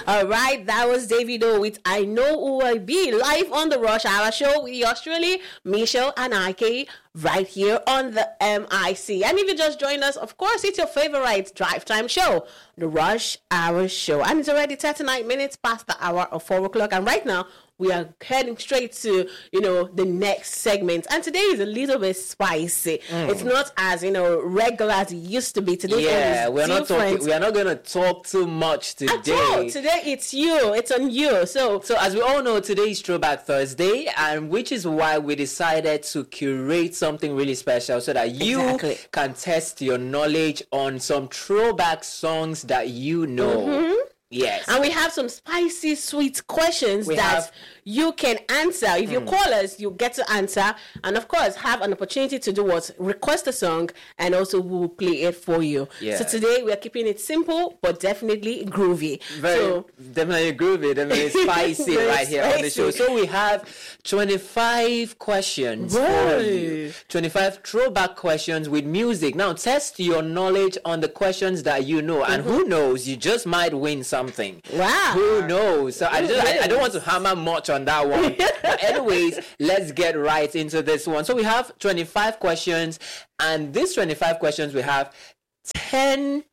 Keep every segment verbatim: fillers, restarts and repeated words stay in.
All right, that was Davido with I Know Who I Be, live on the Rush Hour Show with yours truly, Michelle and Ike, right here on the M I C. And if you just joined us, of course, it's your favorite drive time show, the Rush Hour Show. And it's already thirty-nine minutes past the hour of four o'clock. And right now, we are heading straight to, you know, the next segment. And today is a little bit spicy. Mm. It's not as, you know, regular as it used to be. Today yeah, is we're not different. talking, we are not going to talk too much today. At all. Today it's you. It's on you. So, so as we all know, today is Throwback Thursday, and which is why we decided to curate something really special so that you exactly. can test your knowledge on some throwback songs that you know. Mm-hmm. Yes. And we have some spicy, sweet questions we that have... you can answer. If you mm. call us, you get to answer. And of course, have an opportunity to do what? Request a song, and also we'll play it for you. Yeah. So today, we are keeping it simple, but definitely groovy. Very, so, definitely groovy, definitely spicy Very right here spicy. on the show. So we have twenty-five questions Whoa. for you. twenty-five throwback questions with music. Now, test your knowledge on the questions that you know. And mm-hmm. who knows, you just might win something. Wow. Who knows? So I, just, I, I don't want to hammer much on that one. But anyways, let's get right into this one. So we have twenty-five questions, and these twenty-five questions, we have ten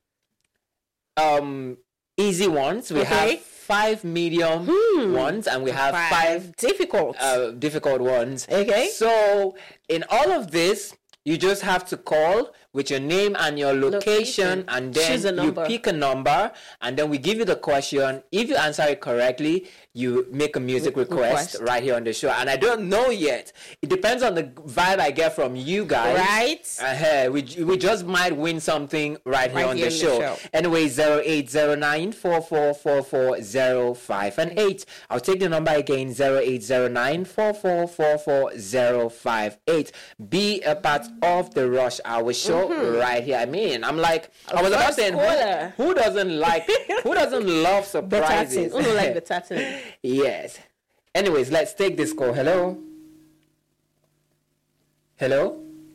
um easy ones. We okay. have five medium hmm. ones, and we have five, five difficult uh, difficult ones. Okay. So in all of this, you just have to call with your name and your location, location. and then you pick a number, and then we give you the question. If you answer it correctly, you make a music Re- request, request right here on the show. And I don't know yet. It depends on the vibe I get from you guys. Right. Uh, we, we just might win something right, right here on here the, show. the show. Anyway, zero eight zero nine four four four four zero five and eight. I'll take the number again, zero eight zero nine four four four four zero five eight. Be a part of the Rush Hour Show. Mm-hmm. Right here. I mean, I'm like, I was about saying, who, who doesn't like, who doesn't love surprises? Who don't like the tartan? Yes. Anyways, let's take this call. Hello? Hello?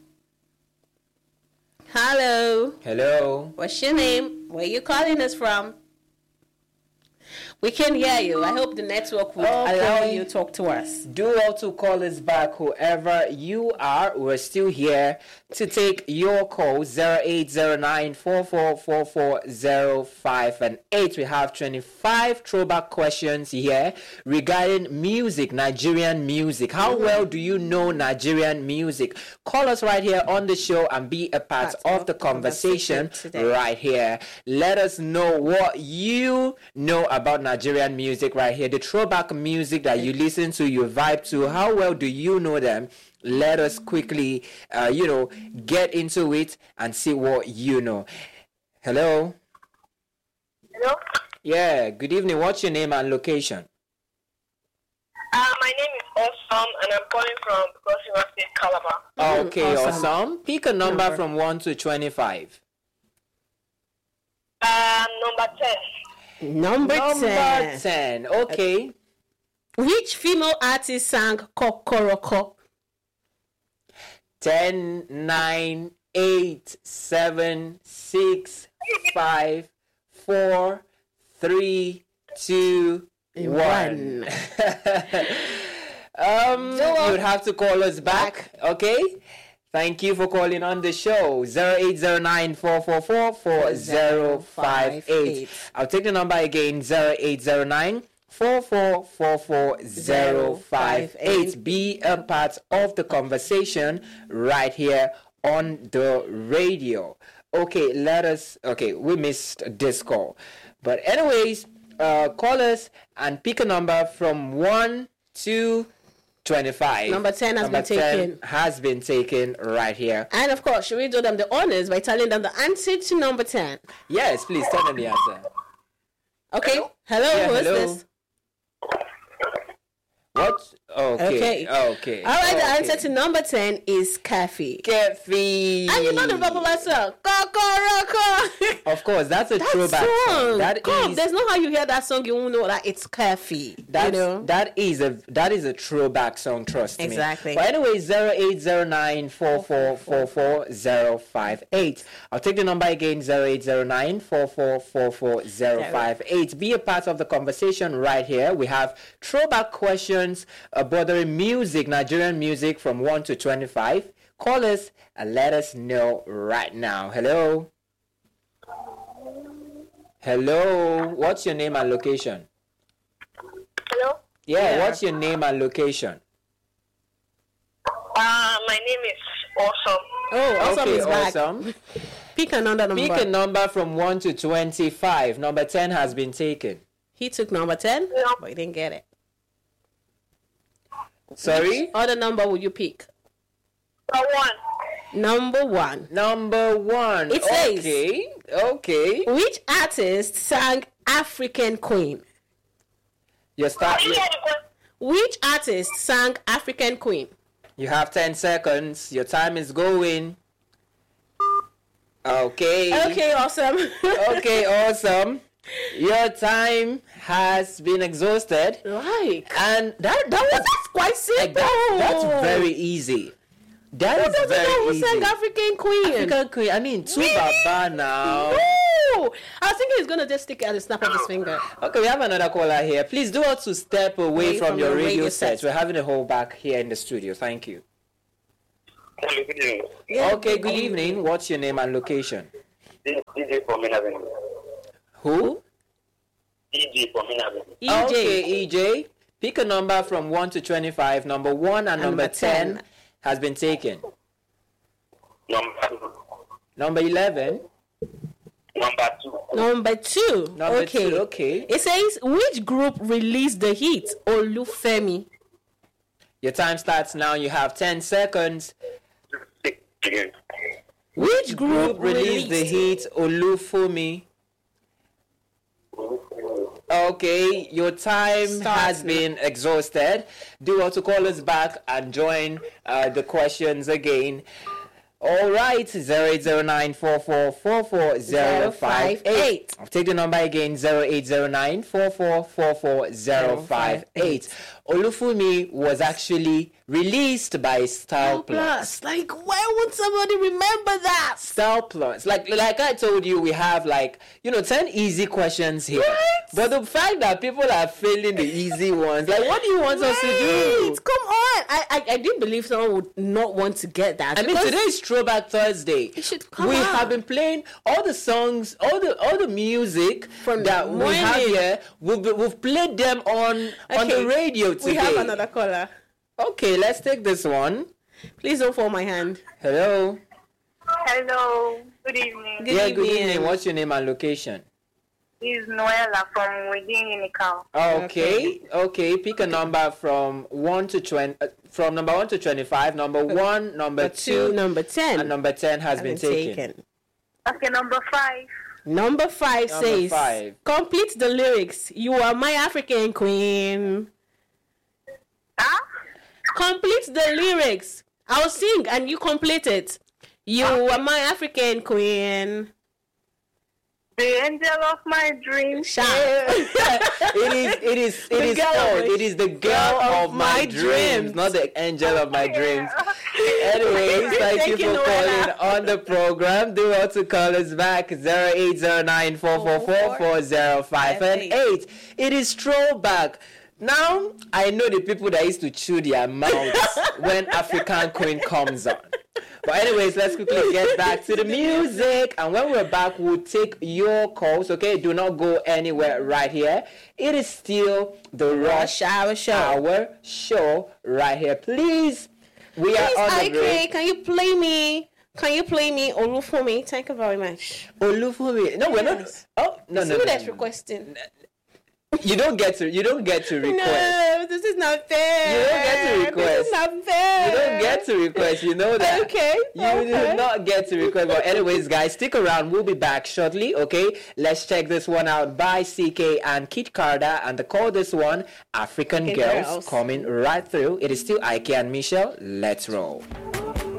Hello. Hello. What's your name? Where are you calling us from? We can hear you. I hope the network will okay. allow you to talk to us. Do all to call us back, whoever you are. We're still here to take your call, zero eight zero nine four four four four zero five and eight. We have twenty-five throwback questions here regarding music, Nigerian music. How mm-hmm. well do you know Nigerian music? Call us right here on the show and be a part That's of the conversation, conversation right here. Let us know what you know about Nigerian music right here. The throwback music that you listen to, you vibe to. How well do you know them? Let us quickly, uh, you know, get into it and see what you know. Hello? Hello? Yeah, good evening. What's your name and location? Uh, my name is Awesome, and I'm calling from Cross River State, Calabar. Okay, awesome. awesome. Pick a number, number from one to twenty-five. Um, number ten. Number, number ten. ten. Okay. Which female artist sang Kokoroko? ten, nine, eight, seven, six, five, four, three, two, one. um, you would have to call us back, okay? Thank you for calling on the show. zero eight zero nine four four four four zero five eight. I'll take the number again, zero eight zero nine four four four four zero five eight. Be a part of the conversation right here on the radio. Okay, let us, okay, we missed this call. But anyways, uh, call us and pick a number from one to twenty-five. Number ten has Number been taken. has been taken right here. And of course, should we do them the honors by telling them the answer to number ten? Yes, please tell them the answer. Okay. Hello, yeah, who hello. is this? What? Okay. Okay. Okay. All right, the okay. answer to number ten is Kafi. Kefi. And you know the popular song, Kokoroko. Of course, that's a That throwback song. song. That Come, is there's no how you hear that song, you won't know that it's Kafi. that's, You know? that is a that is a throwback song, trust me. Exactly. But anyway, zero eight zero nine four four four four zero five eight. I'll take the number again, zero eight zero nine four four four four zero five eight. Be a part of the conversation right here. We have throwback questions about music, Nigerian music from one to twenty-five. Call us and let us know right now. Hello. Hello. What's your name and location? Hello? Yeah, Yeah. what's your name and location? Uh, my name is Awesome. Oh, awesome Okay, is back. awesome. Pick another number. Pick a number from one to twenty-five. Number ten has been taken. He took number ten, Yeah. but he didn't get it. Sorry? Other number would you pick? Uh, one. Number one. Number one. It says- Okay. Okay. Which artist sang African Queen? You start. Can you You, hear the question? Which artist sang African Queen? you have ten seconds. Your time is going. Okay. Okay, awesome. Okay, awesome. Your time has been exhausted. Like, And that that was that's quite simple. like that, that's very easy. That Who is doesn't know very who easy. sang African Queen? African Queen. I mean, two Really? Baba now. No! I was thinking he's gonna just stick it at the snap of his finger. Okay, we have another caller here. Please do not to step away Away from, from your your radio, radio set. set. We're having a whole back here in the studio. Thank you. Hello, good evening. Yeah, Okay, good evening. What's your name and location? D J for Mina Avenue. Who? D J for Mina Avenue. E J. Okay, E J. Pick a number from one to twenty-five. Number one and, number, number ten ten. has been taken. Number two. Number eleven. Number two. Number two. Number okay. two. Okay. It says which group released the hit Olufemi? Your time starts now. You have ten seconds. Six again. Which group Release the released? hit Olufumi. Okay, your time Starts has now. been exhausted. Do want to call us back and join uh, the questions again. All right, zero eight zero nine four four four four zero five eight. I'll take the number again, zero eight zero nine four four four four zero five eight. Olufumi was actually released by Style Plus. Plus, like, why would somebody remember that? Style Plus. Like like I told you, we have like, you know, ten easy questions here. Right. But the fact that people are failing the easy ones, like what do you want us to do? Wait, come on. I, I I didn't believe someone would not want to get that. I mean, because today is Throwback Thursday. It should come we out. have been playing all the songs, all the all the music From that the we have morning. here. We've, be- we've played them on on the Okay, radio today. we have another caller. Okay, let's take this one. Please don't fall my hand. Hello. Hello. Good evening. Good yeah, good evening. evening. What's your name and location? This is Noella from within Unical. Okay, okay. Pick a number from one to twenty. Uh, from number one to twenty-five. Number one, number Number two, two, number ten. and number ten has have been taken. Okay, number five. Number five Number says, five. complete the lyrics. You are my African queen. Huh? Complete the lyrics. I'll sing and you complete it. You are my African queen. The angel of my dreams. Sharp. it is, it is, it The is girl of called. my- It is the girl of my dreams, not the angel of my dreams. Anyways, thank, Thank you you, for calling Noella. on the program. Do also call us back zero eight zero nine four four four four zero five and eight. It is throwback. Now I know the people that used to chew their mouths when African Queen comes on. But anyways, let's quickly get back to the music. And when we're back, we'll take your calls, okay? Do not go anywhere right here. It is still the Rush Hour show. Hour show right here. Please, we are Please, on the Ike, break. can you play me? Can you play me Olu for me? Thank you very much. Olufumi. No, we're not. Yes. Oh, no, no, See no, who no, that's no. requesting. You don't get to. You don't get to request. No, this is not fair. You don't get to This request. is not unfair. You don't get to request, you know that. Okay. You okay. do not get to request. But anyways, guys, stick around. We'll be back shortly, okay? Let's check this one out by C K and Kid Carter. And the call this one, African African Girls, Girls. coming right through. It is still Ike and Michelle. Let's roll.